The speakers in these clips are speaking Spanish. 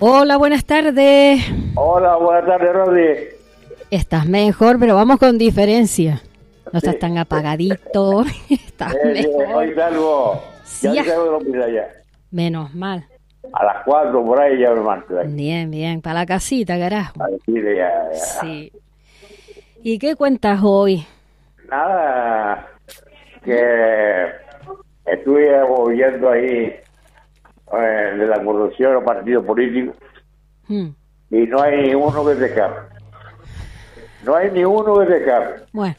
Hola, buenas tardes. Hola, buenas tardes, Rosy. Estás mejor, pero vamos con diferencia. No estás tan apagadito. Estás mejor. Hoy salgo. Sí, Ya salgo de la hospital ya. menos mal. A las 4 por ahí ya me marcho de aquí. Bien, bien. Para la casita, carajo. A decirle ya. Sí. ¿Y qué cuentas hoy? Nada, que estuve oyendo ahí de la corrupción de los partidos políticos y no hay ni uno que se escape. No hay ni uno que se escape. Bueno.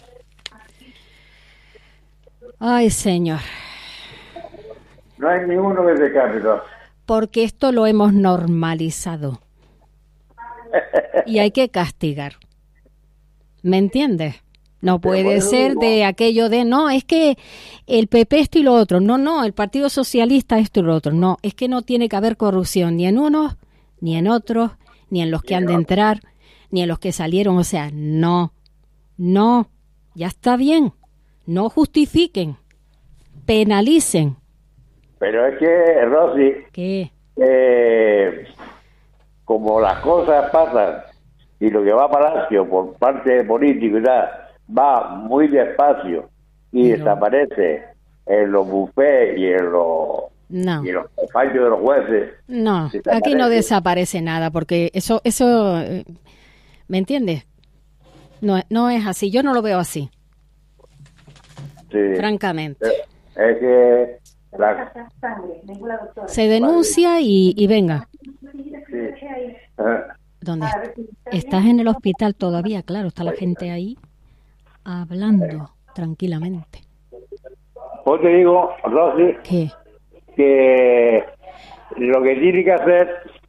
Ay, señor. No hay ni uno que se escape, ¿no? Porque esto lo hemos normalizado. Y hay que castigar. ¿Me entiendes? No puede ser de aquello de, no, es que el PP esto y lo otro. No, el Partido Socialista esto y lo otro. No, es que no tiene que haber corrupción ni en unos, ni en otros, ni en los que han de entrar, ni en los que salieron. O sea, no, ya está bien. No justifiquen, penalicen. Pero es que, Rosy, ¿Qué? como las cosas pasan y lo que va a Palacio por parte de políticos y tal, va muy despacio y desaparece en los bufés y en los despachos de los jueces. No, aquí no desaparece nada porque eso, ¿me entiendes? No es así, yo no lo veo así. Sí. Francamente. Es que se denuncia y venga. Sí. ¿Dónde estás en el hospital todavía? Claro, está la gente ahí hablando tranquilamente. Pues te digo, Rosy, ¿Qué? que lo que tiene que hacer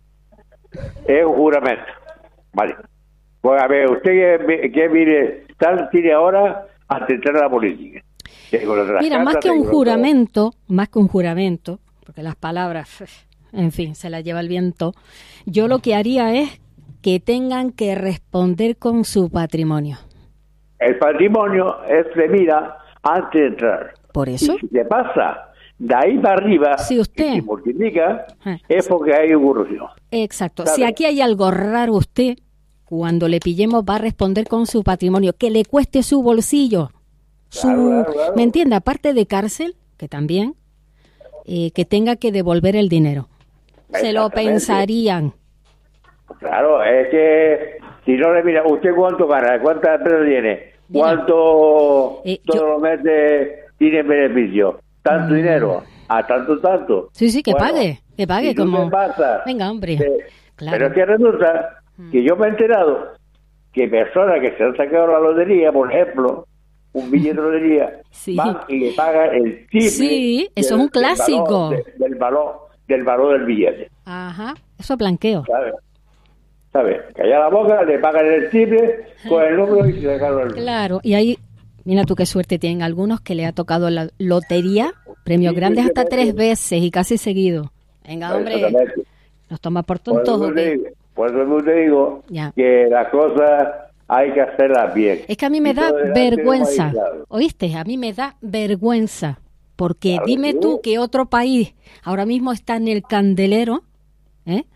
es un juramento. Vale. Pues a ver, usted que mire, tiene ahora hasta entrar a la política. Mira, más que un juramento, porque las palabras, en fin, se las lleva el viento, yo lo que haría es que tengan que responder con su patrimonio. El patrimonio se mira antes de entrar. ¿Por eso? Y si te pasa de ahí para arriba, si usted y multiplica, es porque hay corrupción. Exacto. ¿Sabe? Si aquí hay algo raro, usted, cuando le pillemos, va a responder con su patrimonio, que le cueste su bolsillo. Claro. ¿Me entiende? Aparte de cárcel, que también, que tenga que devolver el dinero. Se lo pensarían. Claro, es que si no le mira, ¿usted cuánto gana? ¿Cuántas empresas tiene? ¿Cuánto todos los meses tiene beneficio? ¿Tanto dinero? ¿A tanto? Sí, que pague como... pasa, venga, hombre. Claro. Pero es que resulta que yo me he enterado que personas que se han sacado la lotería, por ejemplo, un billete de lotería, van y le pagan el triple. Sí, eso es un clásico. Del valor del billete. Ajá, eso es blanqueo. ¿Sabes? Callar la boca, le pagan el triple con el número y se sacaron el número. Claro, y ahí, mira tú qué suerte tienen algunos que le ha tocado la lotería, premios grandes hasta 3 veces y casi seguido. Venga, hombre, nos toma por tontos. Por eso te digo que las cosas hay que hacerlas bien. Es que a mí me da vergüenza, ¿oíste? A mí me da vergüenza, porque claro, dime tú que otro país ahora mismo está en el candelero, ¿eh?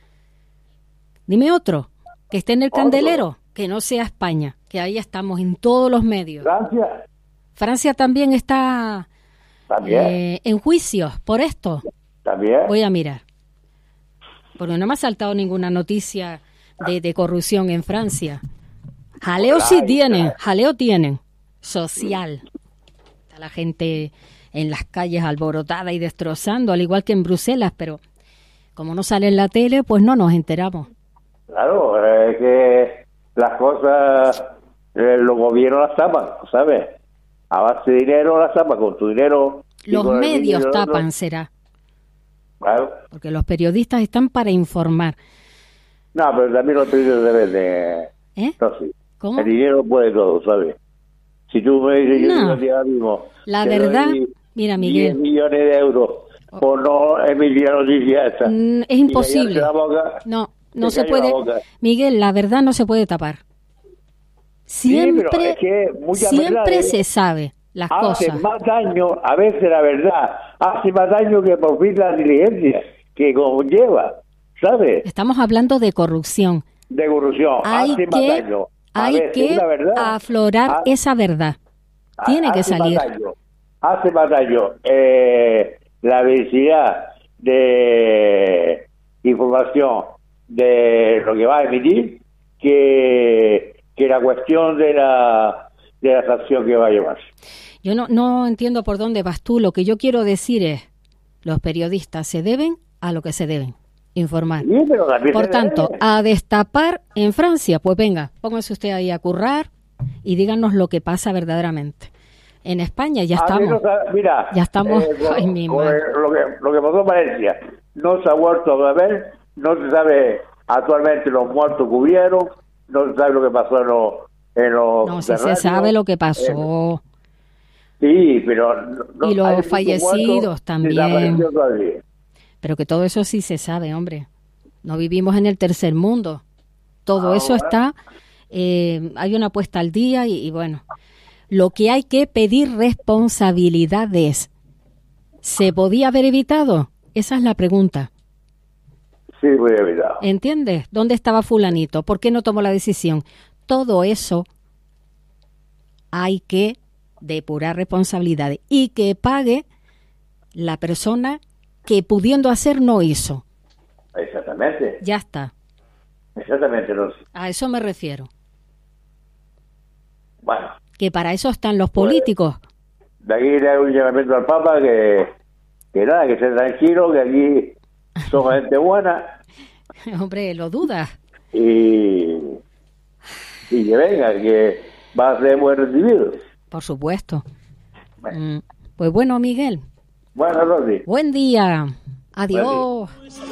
Dime otro que esté en el candelero, que no sea España, que ahí estamos en todos los medios. Francia también está en juicios por esto. También. Voy a mirar, porque no me ha saltado ninguna noticia de corrupción en Francia. Jaleo sí tienen, social. Está la gente en las calles alborotada y destrozando, al igual que en Bruselas, pero como no sale en la tele, pues no nos enteramos. Claro, es que las cosas, los gobiernos las tapan, ¿sabes? A base de dinero las tapan, con tu dinero. Los medios tapan, será. Claro. Porque los periodistas están para informar. No, pero también los periodistas deben de... No, sí. ¿Cómo? El dinero puede todo, ¿sabes? Si tú me dices, yo te ahora mismo... La verdad, mira, Miguel... 10 millones de euros por no emitir la noticia esta. Es imposible. No se puede... Miguel, la verdad no se puede tapar. Siempre, sí, es que siempre se sabe las cosas. Hace más daño, a veces la verdad, hace más daño que por fin la diligencia que conlleva, ¿sabes? Estamos hablando de corrupción. De corrupción. Hay que aflorar esa verdad. Tiene que salir. Hace batalla la necesidad de información de lo que va a emitir que la cuestión de la sanción que va a llevar. Yo no entiendo por dónde vas tú. Lo que yo quiero decir es, los periodistas se deben a lo que se deben, informar. Sí, pero por tanto, a destapar en Francia, pues venga, póngase usted ahí a currar y díganos lo que pasa verdaderamente. En España ya estamos. Mira, ya estamos. Ay, mi madre. Lo que pasó en Valencia no se ha vuelto a ver, no se sabe actualmente los muertos que hubieron, no se sabe lo que pasó en los no, sí se sabe lo que pasó. Sí, pero... y los fallecidos también. Pero que todo eso sí se sabe, hombre. No vivimos en el tercer mundo. Todo eso está... hay una puesta al día y bueno... Lo que hay que pedir responsabilidades. ¿Se podía haber evitado? Esa es la pregunta. Sí, fue evitado. ¿Entiendes? ¿Dónde estaba fulanito? ¿Por qué no tomó la decisión? Todo eso hay que depurar responsabilidades y que pague la persona que pudiendo hacer no hizo. Exactamente. Ya está. Exactamente. No sé. A eso me refiero. Bueno. Que para eso están los políticos. De aquí le hago un llamamiento al Papa que nada, que esté tranquilo, que aquí somos gente buena. Hombre, lo dudas. Y que venga, que va a ser buen recibido. Por supuesto. Bueno. Pues bueno, Miguel. Bueno, Rosy. Buen día. Adiós.